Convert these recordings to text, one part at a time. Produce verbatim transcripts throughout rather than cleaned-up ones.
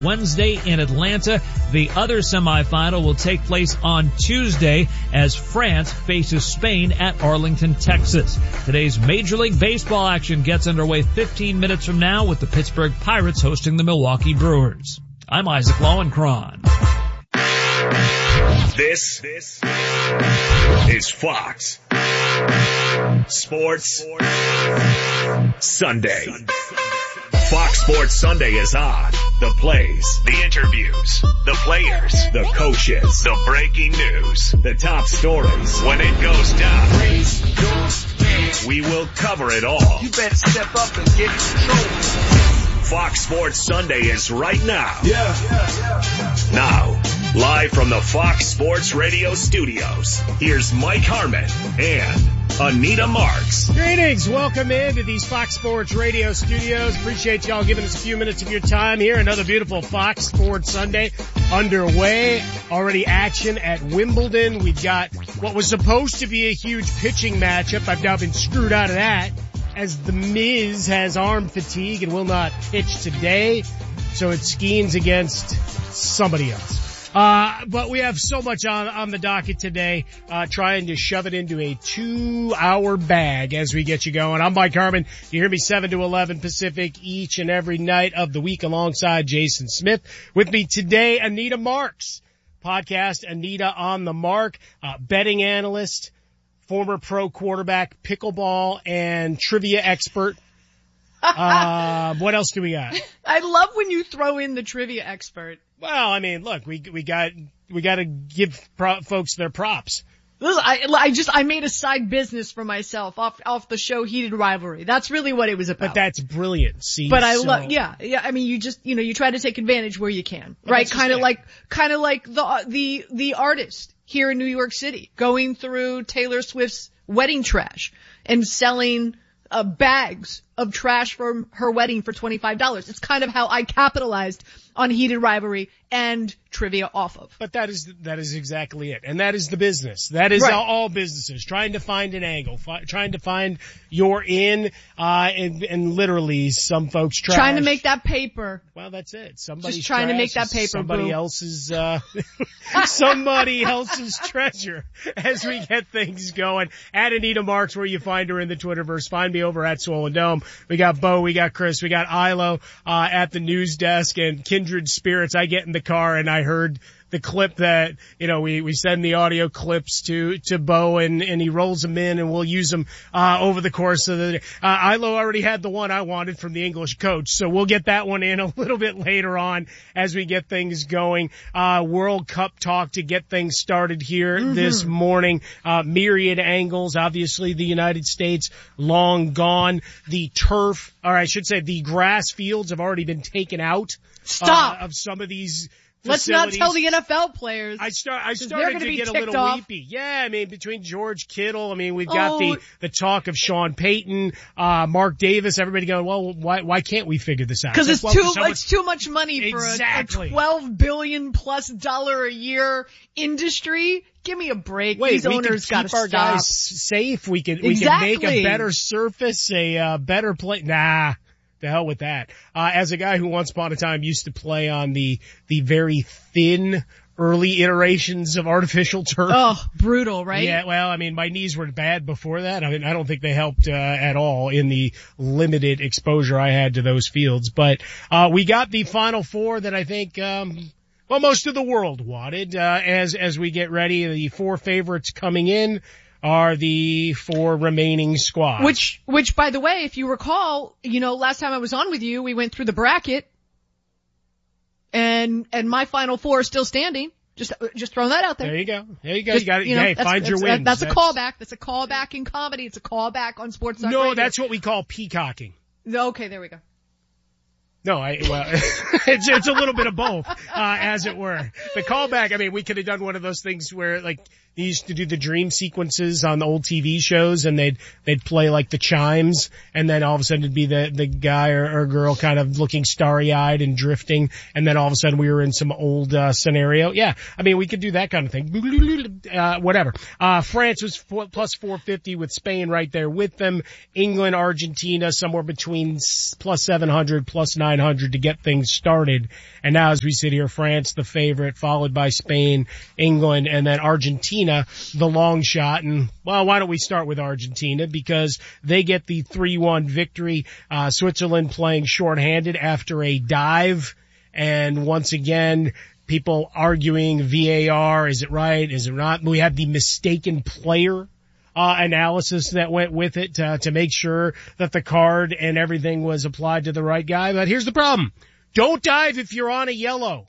Wednesday in Atlanta. The other semifinal will take place on Tuesday as France faces Spain at Arlington, Texas. Today's Major League Baseball action gets underway fifteen minutes from now with the Pittsburgh Pirates hosting the Milwaukee Brewers. I'm Isaac Lowenkron. This, this is Fox Sports Sunday. Fox Sports Sunday is on. The plays, the interviews, the players, the coaches, the breaking news, the top stories. When it goes down, we will cover it all. You better step up and get control. Fox Sports Sunday is right now. Yeah. yeah, yeah. Now, live from the Fox Sports Radio studios, here's Mike Harmon and Anita Marks. Greetings. Welcome into these Fox Sports Radio studios. Appreciate y'all giving us a few minutes of your time here. Another beautiful Fox Sports Sunday underway. Already action at Wimbledon. We've got what was supposed to be a huge pitching matchup. I've now been screwed out of that as The Miz has arm fatigue and will not pitch today. So it's Skeens against somebody else. Uh, but we have so much on, on the docket today, uh, trying to shove it into a two hour bag as we get you going. I'm Mike Harmon. You hear me seven to eleven Pacific each and every night of the week alongside Jason Smith. With me today, Anita Marks, podcast Anita on the Mark, uh, betting analyst, former pro quarterback, pickleball and trivia expert. Uh, what else do we got? I love when you throw in the trivia expert. Well, I mean, look, we we got we got to give pro- folks their props. Listen, I, I just I made a side business for myself off off the show Heated Rivalry. That's really what it was about. But that's brilliant. See, but I so. love, yeah, yeah. I mean, you just you know you try to take advantage where you can, well, right? Kind of like kind of like the the the artist here in New York City going through Taylor Swift's wedding trash and selling uh, bags of trash from her wedding for twenty-five dollars. It's kind of how I capitalized on Heated Rivalry and trivia off of. But that is that is exactly it, and that is the business. That is right. all, all businesses trying to find an angle, fi- trying to find your in, uh, and, and literally some folks trash. Trying to make that paper. Well, that's it. Somebody's just trying to make that paper. Somebody boo. else's, uh, somebody else's treasure. As we get things going, at Anita Marks, where you find her in the Twitterverse. Find me over at Swollen Dome. We got Bo, we got Chris, we got Ilo uh, at the news desk, and Kindred Spirits. I get in the car and I heard the clip that, you know, we, we send the audio clips to, to Bo and, and he rolls them in and we'll use them, uh, over the course of the day. Uh, Ilo already had the one I wanted from the English coach. So we'll get that one in a little bit later on as we get things going. Uh, World Cup talk to get things started here mm-hmm. this morning. Uh, myriad angles. Obviously the United States long gone. The turf, or I should say the grass fields have already been taken out. Stop. Uh, of some of these Let's not tell the N F L players. I start. I started to get a little off. weepy. Yeah, I mean, between George Kittle, I mean, we've got oh. the the talk of Sean Payton, uh, Mark Davis. Everybody going, well, why why can't we figure this out? Because it's well, too someone, it's too much money exactly. for a, a twelve billion plus dollar a year industry. Give me a break. Wait, These we owners can keep our stop. guys safe. We can exactly. we can make a better surface, a uh, better play. Nah. The hell with that. Uh, as a guy who once upon a time used to play on the, the very thin early iterations of artificial turf. Oh, brutal, right? Yeah, well, I mean, my knees were bad before that. I mean, I don't think they helped, uh, at all in the limited exposure I had to those fields. But, uh, we got the Final Four that I think, um, well, most of the world wanted, uh, as, as we get ready. The four favorites coming in are the four remaining squads. Which, which, by the way, if you recall, you know, last time I was on with you, we went through the bracket, and and my Final Four is still standing. Just, just throwing that out there. There you go. There you go. Just, you got you know, hey, find your wins. That's, that's a callback. That's a callback in comedy. It's a callback on Sports. No, Radio. that's what we call peacocking. Okay, there we go. No, I, well, it's, it's a little bit of both, uh, as it were. The callback, I mean, we could have done one of those things where, like, They used to do the dream sequences on the old T V shows, and they'd they'd play like the chimes, and then all of a sudden it'd be the the guy or, or girl kind of looking starry-eyed and drifting, and then all of a sudden we were in some old uh, scenario. Yeah, I mean we could do that kind of thing. Uh, whatever. Uh, France was four, plus four fifty with Spain right there with them. England, Argentina, somewhere between plus seven hundred, plus nine hundred to get things started. And now as we sit here, France the favorite, followed by Spain, England, and then Argentina, the long shot. And, well, why don't we start with Argentina, because they get the three one victory. Uh, Switzerland playing shorthanded after a dive. And once again, people arguing V A R. Is it right? Is it not? We have the mistaken player Uh, analysis that went with it uh, to make sure that the card and everything was applied to the right guy. But here's the problem. Don't dive if you're on a yellow.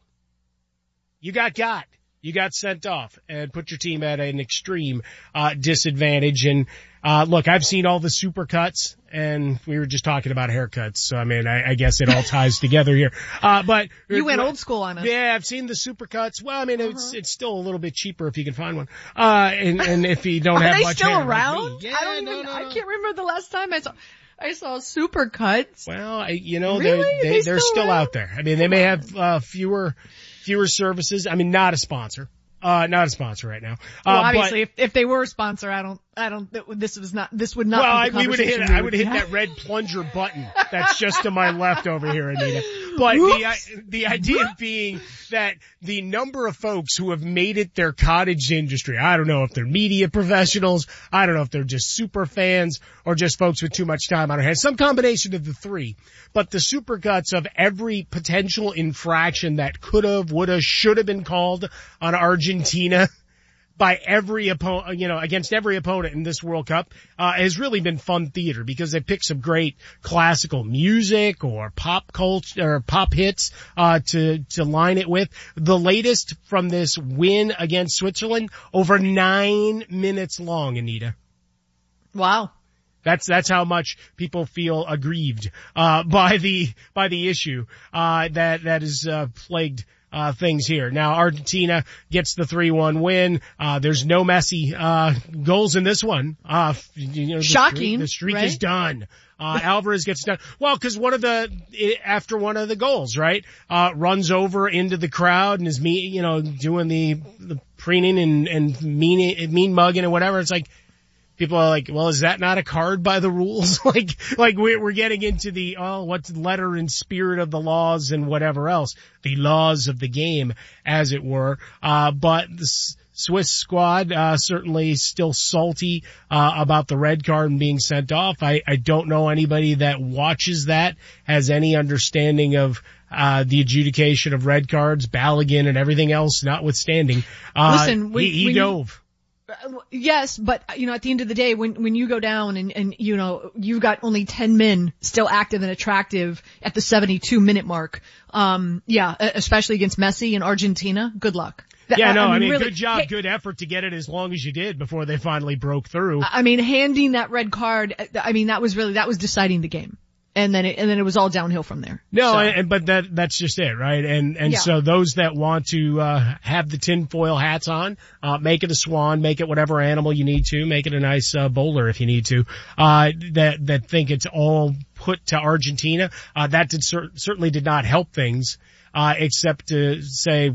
You got got. You got sent off and put your team at an extreme uh disadvantage. And uh look, I've seen all the super cuts, and we were just talking about haircuts. So, I mean, I, I guess it all ties together here. Uh but you went old school on us. Yeah, I've seen the super cuts. Well, I mean, uh-huh. it's it's still a little bit cheaper if you can find one. Uh and, and if you don't have Are they much still hair. around? Like yeah, I don't no, even. no, no. I can't remember the last time I saw. I saw super cuts. Well, I, you know, really? they're, they, they they're still, still around? out there. I mean, they may have uh, fewer fewer services. I mean, not a sponsor. Uh, not a sponsor right now. Uh, Well, obviously, but, if, if they were a sponsor, I don't, I don't, this was not, this would not well, be I, the we would hit, conversation we I would hit have. that red plunger button that's just to my left over here, Anita. But the, the idea being that the number of folks who have made it their cottage industry, I don't know if they're media professionals, I don't know if they're just super fans or just folks with too much time on their hands, some combination of the three. But the supercuts of every potential infraction that could have, would have, should have been called on Argentina by every opponent, you know, against every opponent in this World Cup, uh, has really been fun theater because they pick some great classical music or pop culture or pop hits, uh, to, to line it with. The latest from this win against Switzerland, over nine minutes long, Anita. Wow. That's, that's how much people feel aggrieved, uh, by the, by the issue, uh, that, that is, uh, plagued Uh, things here. Now, Argentina gets the three one win. Uh, there's no Messi, uh, goals in this one. Uh, you know, the Shocking. Streak, the streak right? is done. Uh, Alvarez gets done. Well, cause one of the, after one of the goals, right, uh, runs over into the crowd and is me, you know, doing the, the preening and, and mean, mean mugging and whatever. It's like, people are like, well, is that not a card by the rules? like, like we're, we're getting into the, oh, what's the letter and spirit of the laws and whatever else, the laws of the game, as it were. Uh, but the Swiss squad, uh, certainly still salty, uh, about the red card and being sent off. I, I don't know anybody that watches that has any understanding of, uh, the adjudication of red cards, Balogun and everything else notwithstanding. Uh, Listen, when, he, he when dove. You- Yes, but you know, at the end of the day, when when you go down and and you know you've got only ten men still active and attractive at the seventy-two minute mark, um, yeah, especially against Messi and Argentina, good luck. Yeah, no, I mean, I mean really, good job, hey, good effort to get it as long as you did before they finally broke through. I mean, handing that red card, I mean, that was really that was deciding the game. And then it, and then it was all downhill from there. No, so. and, but that, that's just it, right? And, and yeah. so those that want to, uh, have the tinfoil hats on, uh, make it a swan, make it whatever animal you need to, make it a nice, uh, bowler if you need to, uh, that, that think it's all put to Argentina, uh, that did cer- certainly did not help things, uh, except to say,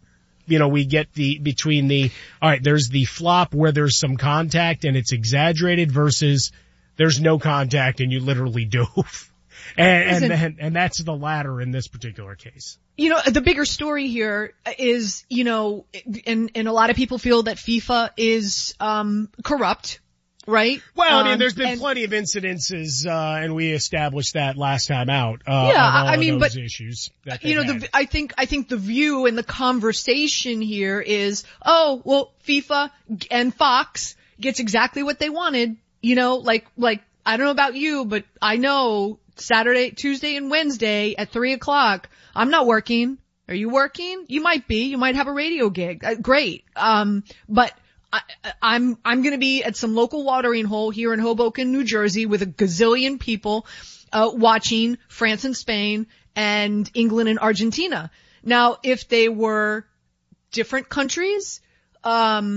you know, we get the, between the, alright, there's the flop where there's some contact and it's exaggerated versus, there's no contact and you literally dove. And, and, and, and that's the latter in this particular case. You know, the bigger story here is, you know, and, and a lot of people feel that FIFA is, um, corrupt, right? Well, I mean, um, there's been and, plenty of incidences, uh, and we established that last time out, uh, yeah, of all I mean, of those but, issues. That you know, had. the, I think, I think the view and the conversation here is, oh, well, FIFA and Fox gets exactly what they wanted. You know, like, like, I don't know about you, but I know Saturday, Tuesday, and Wednesday at three o'clock, I'm not working. Are you working? You might be. You might have a radio gig. Uh, great. Um, but I, I'm, I'm gonna be at some local watering hole here in Hoboken, New Jersey with a gazillion people, uh, watching France and Spain and England and Argentina. Now, if they were different countries, um,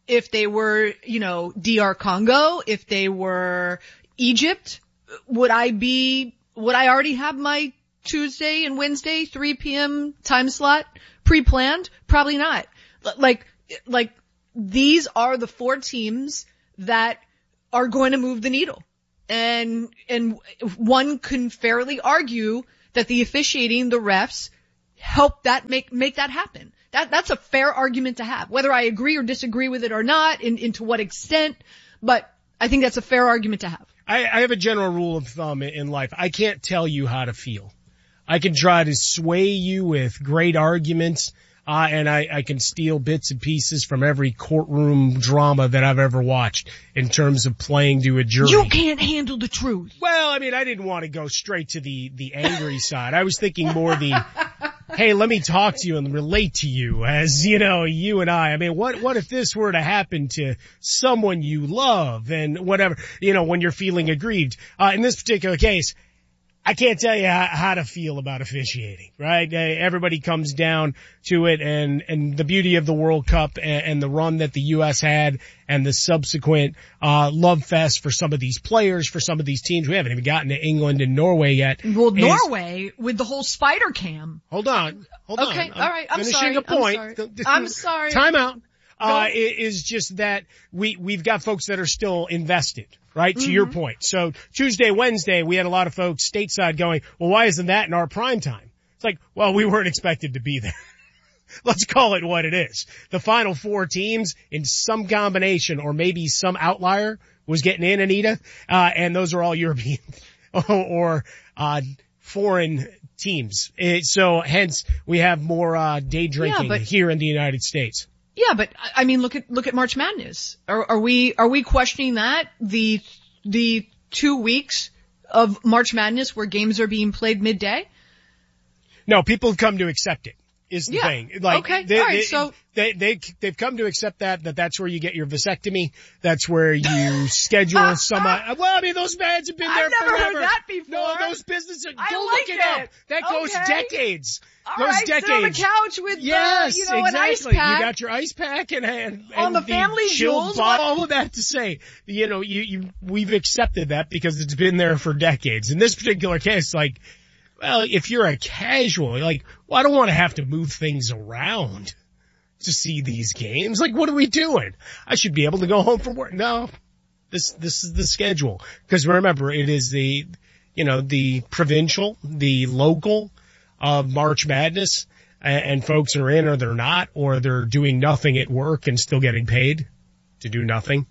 if they were, you know, D R Congo, if they were Egypt, would I be, would I already have my Tuesday and Wednesday three p.m. time slot pre-planned? Probably not. Like, like, these are the four teams that are going to move the needle. And, and one can fairly argue that the officiating, the refs, help that make, make that happen. That, that's a fair argument to have. Whether I agree or disagree with it or not, and, and to what extent, but I think that's a fair argument to have. I, I have a general rule of thumb in life. I can't tell you how to feel. I can try to sway you with great arguments, uh, and I, I can steal bits and pieces from every courtroom drama that I've ever watched in terms of playing to a jury. You can't handle the truth. Well, I mean, I didn't want to go straight to the, the angry side. I was thinking more the, hey, let me talk to you and relate to you as, you know, you and I. I mean, what, what if this were to happen to someone you love and whatever, you know, when you're feeling aggrieved? Uh, in this particular case, I can't tell you how, how to feel about officiating, right? Uh, everybody comes down to it, and, and the beauty of the World Cup and, and the run that the U S had and the subsequent uh love fest for some of these players, for some of these teams. We haven't even gotten to England and Norway yet. Well, is, Norway, with the whole spider cam. Hold on. Hold okay, on. Okay, all right. I'm finishing sorry. a point. I'm sorry. I'm sorry. Time out. Uh, is just that we, we've got folks that are still invested, right? To mm-hmm. your point. So Tuesday, Wednesday, we had a lot of folks stateside going, well, why isn't that in our prime time? It's like, well, we weren't expected to be there. Let's call it what it is. The final four teams in some combination or maybe some outlier was getting in, Anita, uh, and those are all European or, uh, foreign teams. It, so hence we have more, uh, day drinking yeah, but- here in the United States. Yeah, but I mean, look at look at March Madness. Are, are we are we questioning that the the two weeks of March Madness where games are being played midday? No, people have come to accept it. Is the yeah. thing. Like, okay. They, All right. They, so they they they've come to accept that that that's where you get your vasectomy. That's where you schedule some. Uh, well, I mean, those bands have been there I've never forever. heard that before. No, those businesses. Go I look like it, it up. That goes okay. decades. All goes right, decades. sit on the couch with yes, uh, you know, exactly. an ice pack. You got your ice pack and and, on and the family jewels. All of that to say, you know, you you we've accepted that because it's been there for decades. In this particular case, like. Well, if you're a casual, like, well, I don't want to have to move things around to see these games. Like, what are we doing? I should be able to go home from work. No, this, this is the schedule. Because remember, it is the, you know, the provincial, the local, uh, March Madness, and, and folks are in or they're not, or they're doing nothing at work and still getting paid to do nothing.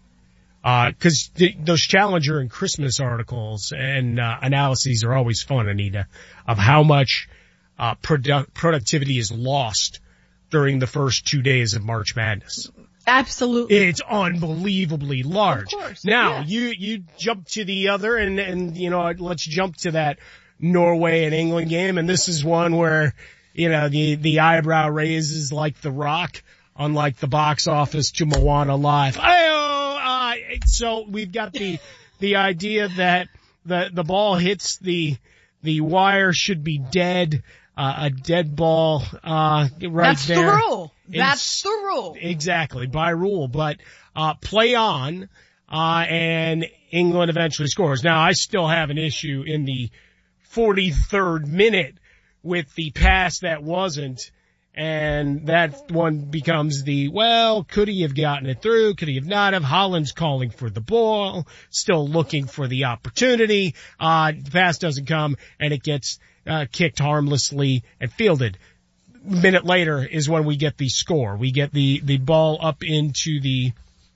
Uh, cause th- those Challenger and Christmas articles and, uh, analyses are always fun, Anita, of how much, uh, produ- productivity is lost during the first two days of March Madness. Absolutely. It's unbelievably large. Of course. Now, yes. you, you jump to the other and, and, you know, let's jump to that Norway and England game. And this is one where, you know, the, the eyebrow raises like The Rock, unlike the box office to Moana Live. Oh, uh, so we've got the, the idea that the, the ball hits the, the wire should be dead, uh, a dead ball, uh, right That's there. That's the rule. That's it's, the rule. Exactly, by rule, but, uh, play on, uh, and England eventually scores. Now, I still have an issue in the forty-third minute with the pass that wasn't. And that one becomes the, well, could he have gotten it through? Could he have not have? Holland's calling for the ball, still looking for the opportunity. Uh, the pass doesn't come and it gets, uh, kicked harmlessly and fielded. A minute later is when we get the score. We get the, the ball up into the,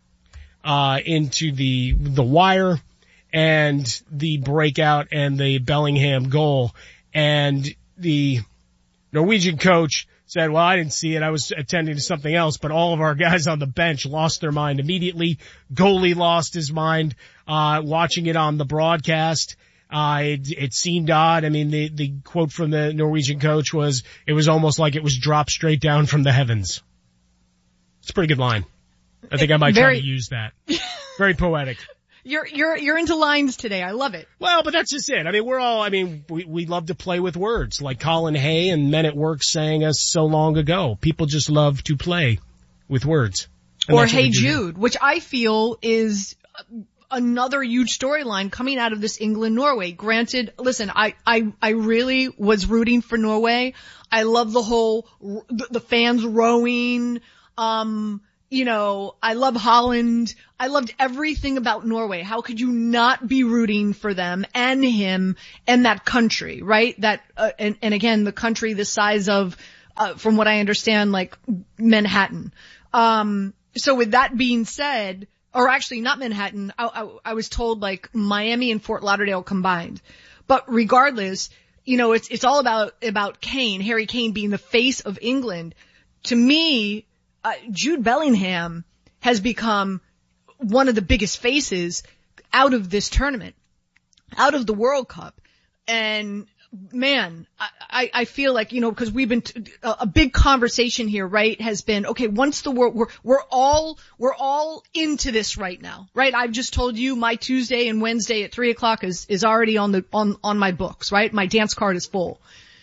uh, into the, the wire and the breakout and the Bellingham goal. And the Norwegian coach said, well, I didn't see it. I was attending to something else, but all of our guys on the bench lost their mind immediately. Goalie lost his mind, uh, watching it on the broadcast. Uh, it, it seemed odd. I mean, the, the quote from the Norwegian coach was, it was almost like it was dropped straight down from the heavens. It's a pretty good line. I think I might Very, try to use that. Very poetic. You're, you're, you're into lines today. I love it. Well, but that's just it. I mean, we're all, I mean, we, we love to play with words like Colin Hay and Men at Work sang us so long ago. People just love to play with words. or Hey Jude, which I feel is another huge storyline coming out of this England-Norway. Granted, listen, I, I, I really was rooting for Norway. I love the whole, the, the fans rowing, um, you know, I love Holland. I loved everything about Norway. How could you not be rooting for them and him and that country, right? That, uh, and, and again, the country the size of, uh, from what I understand, like Manhattan. Um, so with that being said, or actually not Manhattan, I, I, I was told like Miami and Fort Lauderdale combined. But regardless, you know, it's, it's all about, about Kane, Harry Kane being the face of England. To me, uh, Jude Bellingham has become one of the biggest faces out of this tournament, out of the World Cup. And man, I, I, I feel like, you know, because we've been, t- a, a big conversation here, right, has been, okay, once the world, we're, we're all, we're all into this right now, right? I've just told you my Tuesday and Wednesday at three o'clock is, is already on the, on, on my books, right? My dance card is full.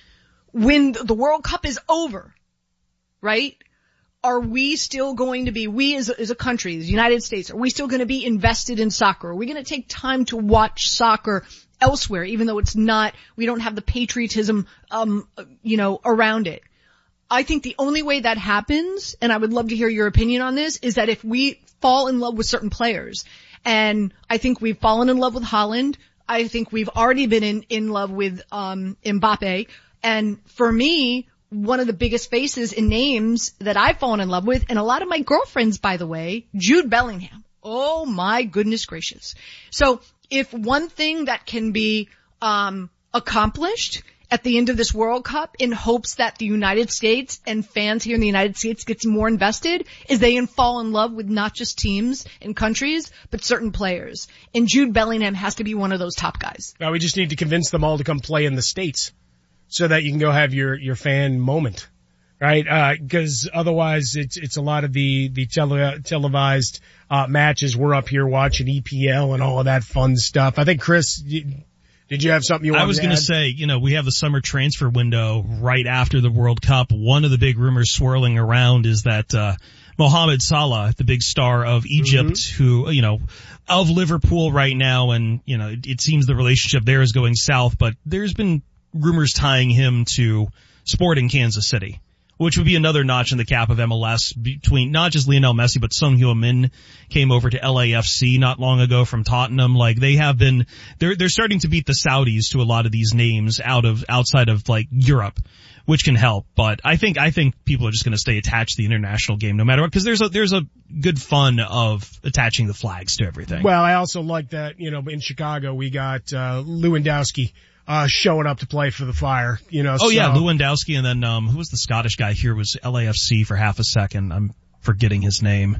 When the World Cup is over, right? Are we still going to be, we as a, as a country, the United States, are we still going to be invested in soccer? Are we going to take time to watch soccer elsewhere, even though it's not, we don't have the patriotism, um, you know, around it? I think the only way that happens, and I would love to hear your opinion on this, is that if we fall in love with certain players. And I think we've fallen in love with Haaland. I think we've already been in, in love with, um, Mbappe. And for me, one of the biggest faces and names that I've fallen in love with, and a lot of my girlfriends, by the way, Jude Bellingham. Oh my goodness gracious. So if one thing that can be, um, accomplished at the end of this World Cup in hopes that the United States and fans here in the United States gets more invested is they fall in love with not just teams and countries, but certain players. And Jude Bellingham has to be one of those top guys. Now we just need to convince them all to come play in the States so that you can go have your, your fan moment, right? Uh, cause otherwise it's, it's a lot of the, the tele, televised, uh, matches. We're up here watching E P L and all of that fun stuff. I think Chris, you, did you have something you wanted to I was going to to say, you know, we have the summer transfer window right after the World Cup. One of the big rumors swirling around is that, uh, Mohamed Salah, the big star of Egypt, mm-hmm. who, you know, of Liverpool right now, and, you know, it, it seems the relationship there is going south, but there's been rumors tying him to Sporting Kansas City, which would be another notch in the cap of M L S between not just Lionel Messi, but Son Heung-min came over to L A F C not long ago from Tottenham. Like they have been, they're, they're starting to beat the Saudis to a lot of these names out of, outside of like Europe, which can help. But I think, I think people are just going to stay attached to the international game no matter what, because there's a, there's a good fun of attaching the flags to everything. Well, I also like that, you know, in Chicago we got, uh, Lewandowski. Uh, showing up to play for the Fire, you know. Oh so. yeah, Lewandowski, and then, um, who was the Scottish guy here? Was L A F C for half a second. I'm forgetting his name.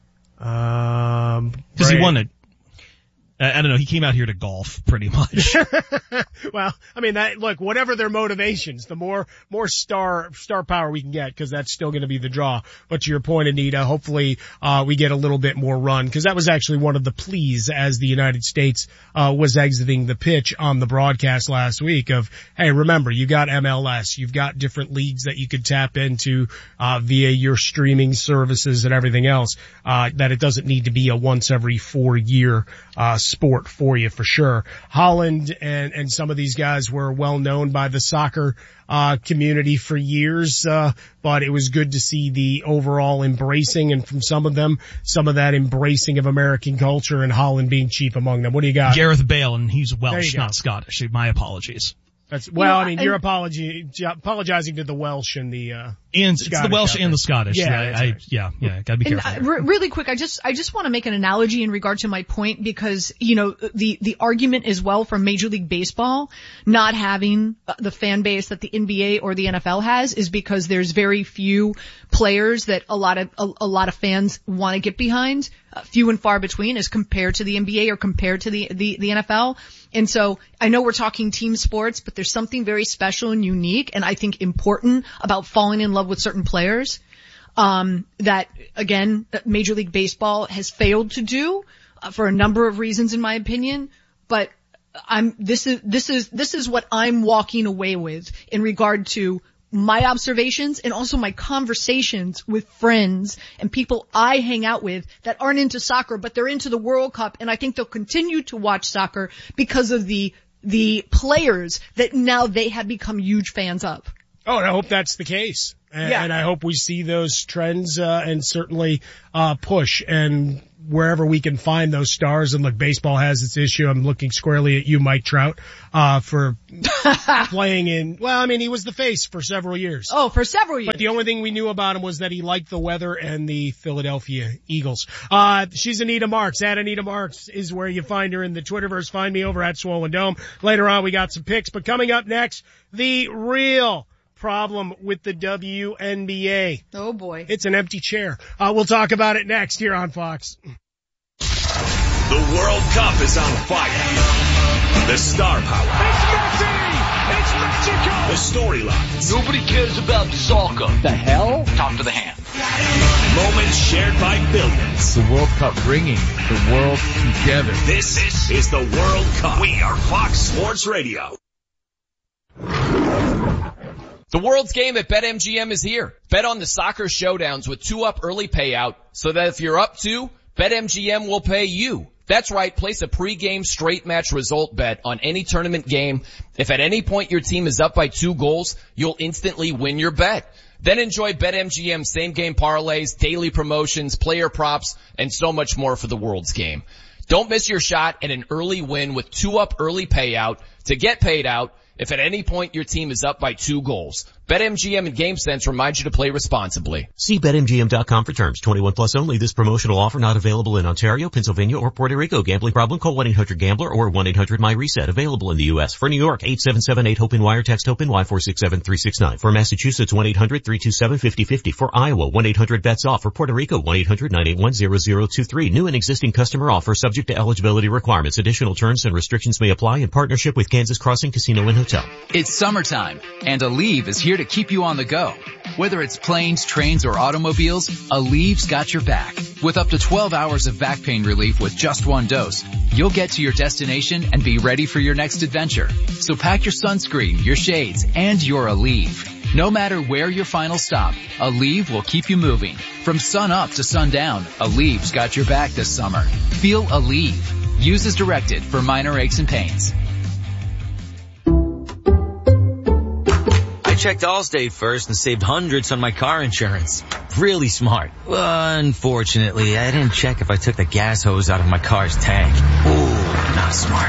Um, cause he won it. I don't know, he came out here to golf, pretty much. Well, I mean, that, look, whatever their motivations, the more, more star, star power we can get, because that's still going to be the draw. But to your point, Anita, hopefully, uh, we get a little bit more run, because that was actually one of the pleas as the United States, uh, was exiting the pitch on the broadcast last week of, hey, remember, you got M L S, you've got different leagues that you could tap into, uh, via your streaming services and everything else, uh, that it doesn't need to be a once every four year, uh, sport for you for sure. Haaland and, and some of these guys were well known by the soccer, uh, community for years, uh, but it was good to see the overall embracing, and from some of them, some of that embracing of American culture, and Haaland being chief among them. What do you got? Gareth Bale, and he's Welsh, not Scottish. My apologies. That's, well, you know, I mean, and, you're apology, apologizing to the Welsh and the, uh, and it's the Welsh and the Scottish. Yeah, I, I, right. yeah, yeah, gotta be careful. And, uh, r- really quick, I just, I just want to make an analogy in regard to my point, because, you know, the, the argument as well for Major League Baseball not having the fan base that the N B A or the N F L has is because there's very few players that a lot of, a, a lot of fans want to get behind, uh, few and far between as compared to the N B A or compared to the, the, the N F L. And so I know we're talking team sports, but there's something very special and unique, and I think important about falling in love with certain players, um, that again, Major League Baseball has failed to do, uh, for a number of reasons in my opinion, but I'm, this is, this is, this is what I'm walking away with in regard to my observations and also my conversations with friends and people I hang out with that aren't into soccer, but they're into the World Cup, and I think they'll continue to watch soccer because of the the players that now they have become huge fans of. Oh, and I hope that's the case. And, yeah. and I hope we see those trends, uh, and certainly, uh, push and wherever we can find those stars. And look, baseball has its issue. I'm looking squarely at you, Mike Trout, uh, for playing in, well, I mean, he was the face for several years. Oh, for several years. But the only thing we knew about him was that he liked the weather and the Philadelphia Eagles. Uh, she's Anita Marks. At Anita Marks is where you find her in the Twitterverse. Find me over at Swollen Dome. Later on, we got some picks, but coming up next, the real problem with the W N B A. Oh boy. It's an empty chair. Uh, we'll talk about it next here on Fox. The World Cup is on fire. The star power. It's Messi! It's Mexico! The storylines. Nobody cares about soccer. The hell? Talk to the hand. Moments shared by billions. The World Cup bringing the world together. This, this is the World Cup. We are Fox Sports Radio. The world's game at BetMGM is here. Bet on the soccer showdowns with two up early payout so that if you're up two, BetMGM will pay you. That's right, place a pregame straight match result bet on any tournament game. If at any point your team is up by two goals, you'll instantly win your bet. Then enjoy BetMGM same game parlays, daily promotions, player props, and so much more for the world's game. Don't miss your shot at an early win with two up early payout to get paid out if at any point your team is up by two goals. BetMGM and GameSense remind you to play responsibly. See Bet M G M dot com for terms. twenty-one plus only. This promotional offer not available in Ontario, Pennsylvania, or Puerto Rico. Gambling problem? Call one eight hundred gambler or one eight hundred my reset. Available in the U S. For New York, eight seven seven eight HOPE wire. Text HOPE Y four six seven three six nine. For Massachusetts, one eight hundred three two seven five zero five zero. For Iowa, one eight hundred bets off. For Puerto Rico, one eight hundred nine eight one zero zero two three. New and existing customer offer subject to eligibility requirements. Additional terms and restrictions may apply in partnership with Kansas Crossing Casino and Hotel. It's summertime, and Aleve is here to keep you on the go. Whether it's planes, trains, or automobiles, Aleve's got your back. With up to twelve hours of back pain relief with just one dose, you'll get to your destination and be ready for your next adventure. So pack your sunscreen, your shades, and your Aleve. No matter where your final stop, Aleve will keep you moving. From sun up to sundown, Aleve's got your back this summer. Feel Aleve. Use as directed for minor aches and pains. I checked Allstate first and saved hundreds on my car insurance. Really smart. Unfortunately, I didn't check if I took the gas hose out of my car's tank. Ooh, not smart.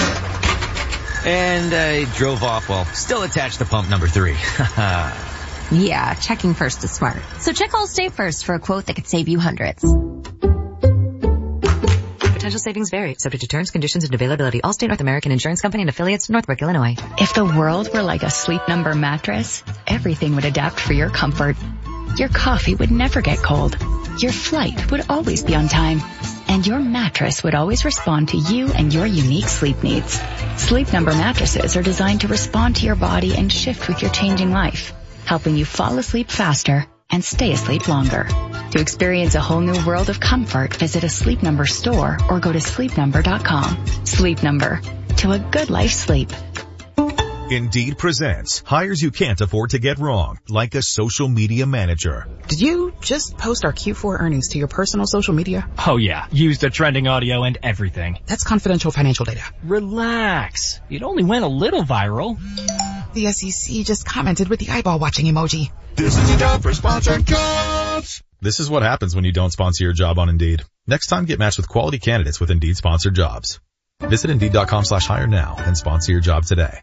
And I drove off while still attached to pump number three. Yeah, checking first is smart. So check Allstate first for a quote that could save you hundreds. Potential savings vary, subject to terms, conditions, and availability. Allstate North American Insurance Company and affiliates, Northbrook, Illinois. If the world were like a Sleep Number mattress, everything would adapt for your comfort. Your coffee would never get cold. Your flight would always be on time. And your mattress would always respond to you and your unique sleep needs. Sleep Number mattresses are designed to respond to your body and shift with your changing life, helping you fall asleep faster and stay asleep longer. To experience a whole new world of comfort, visit a Sleep Number store or go to sleep number dot com. Sleep Number. To a good life sleep. Indeed presents hires you can't afford to get wrong, like a social media manager. Did you just post our Q four earnings to your personal social media? Oh yeah, used the trending audio and everything. That's confidential financial data. Relax. It only went a little viral. The S E C just commented with the eyeball watching emoji. This is your job for sponsored jobs. This is what happens when you don't sponsor your job on Indeed. Next time, get matched with quality candidates with Indeed sponsored jobs. Visit Indeed dot com slash hire now and sponsor your job today.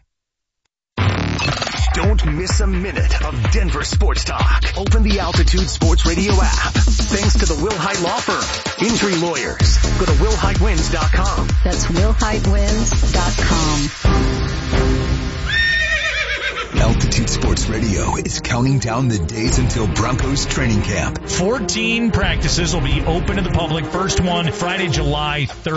Don't miss a minute of Denver sports talk. Open the Altitude Sports Radio app. Thanks to the Will Hite Law Firm. Injury lawyers. Go to will hite wins dot com. That's will hite wins dot com. Altitude Sports Radio is counting down the days until Broncos training camp. fourteen practices will be open to the public. First one Friday, July thirty-first.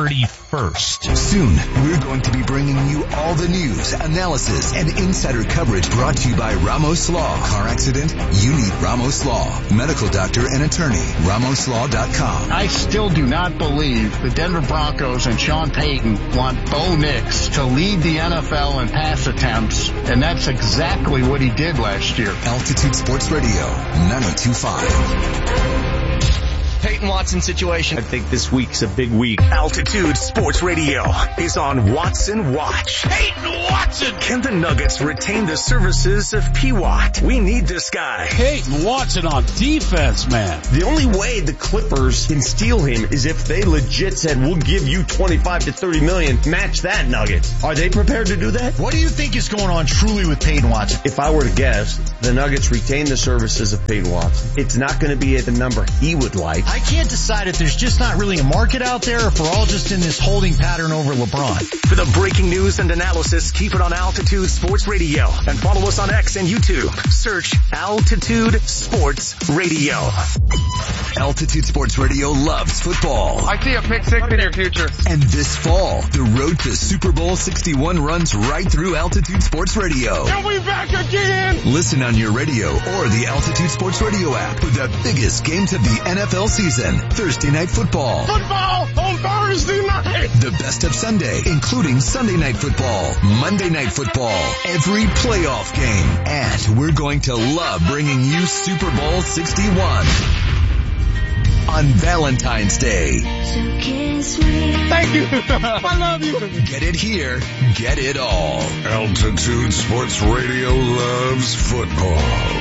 first. Soon, we're going to be bringing you all the news, analysis, and insider coverage brought to you by Ramos Law. Car accident? You need Ramos Law. Medical doctor and attorney. Ramos Law dot com. I still do not believe the Denver Broncos and Sean Payton want Bo Nix to lead the N F L in pass attempts, and that's exactly what he did last year. Altitude Sports Radio, ninety-two point five. Peyton Watson situation. I think this week's a big week. Altitude Sports Radio is on Watson Watch. Peyton Watson! Can the Nuggets retain the services of P. Watt? We need this guy. Peyton Watson on defense, man. The only way the Clippers can steal him is if they legit said, we'll give you twenty-five to thirty million, match that Nuggets. Are they prepared to do that? What do you think is going on truly with Peyton Watson? If I were to guess, the Nuggets retain the services of Peyton Watson. It's not going to be at the number he would like. I can't decide if there's just not really a market out there or if we're all just in this holding pattern over LeBron. For the breaking news and analysis, keep it on Altitude Sports Radio and follow us on X and YouTube. Search Altitude Sports Radio. Altitude Sports Radio loves football. I see a pick six in your future. And this fall, the road to Super Bowl sixty-one runs right through Altitude Sports Radio. And we back again! Listen on your radio or the Altitude Sports Radio app for the biggest games of the N F L season. Thursday Night Football. Football on Thursday night. The best of Sunday, including Sunday Night Football, Monday Night Football, every playoff game. And we're going to love bringing you Super Bowl sixty-one on Valentine's Day. Thank you. I love you. Get it here. Get it all. Altitude Sports Radio loves football.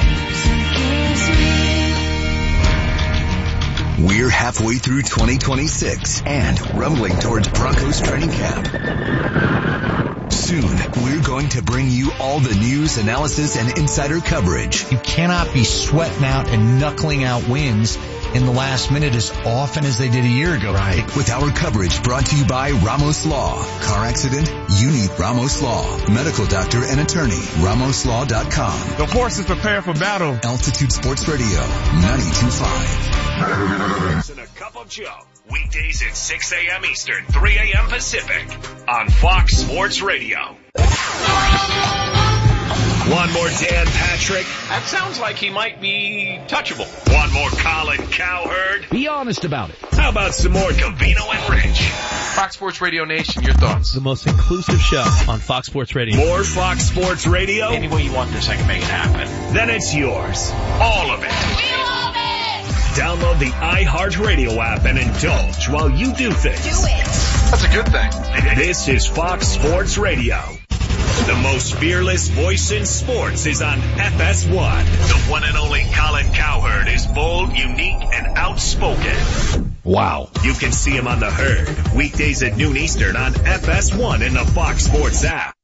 We're halfway through twenty twenty-six and rumbling towards Broncos training camp. Soon, we're going to bring you all the news, analysis, and insider coverage. You cannot be sweating out and knuckling out wins in the last minute as often as they did a year ago. Right. With our coverage brought to you by Ramos Law. Car accident? You need Ramos Law. Medical doctor and attorney. Ramos Law dot com. The horses prepare for battle. Altitude Sports Radio, ninety-two point five. And a cup of Joe. Weekdays at six a.m. Eastern, three a.m. Pacific on Fox Sports Radio. One more Dan Patrick. That sounds like he might be touchable. One more Colin Cowherd. Be honest about it. How about some more Covino and Rich? Fox Sports Radio Nation, your thoughts? The most inclusive show on Fox Sports Radio. More Fox Sports Radio? Any way you want this, I can make it happen. Then it's yours. All of it. We love it! Download the iHeartRadio app and indulge while you do things. Do it! That's a good thing. This is Fox Sports Radio. The most fearless voice in sports is on F S one. The one and only Colin Cowherd is bold, unique, and outspoken. Wow. You can see him on The Herd, weekdays at noon Eastern on F S one in the Fox Sports app.